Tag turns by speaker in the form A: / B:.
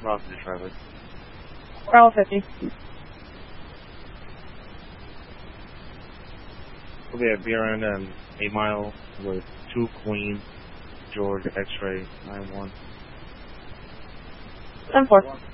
A: Roger, Charlie.
B: Bravo 50.
A: We'll be at BRN 8 Mile with 2 Queen, George X-Ray 91.
B: 10-4.